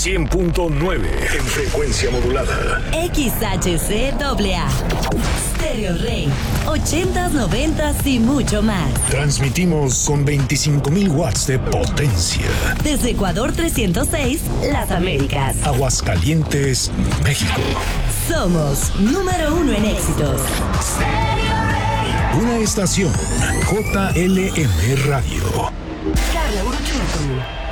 100.9 en frecuencia modulada. XHCAA. Stereo Rey. 80s, 90s y mucho más. Transmitimos con 25,000 watts de potencia. Desde Ecuador 306, Las Américas. Aguascalientes, México. Somos número 1 en éxitos. Una estación JLM Radio. Carla Uruchurtu.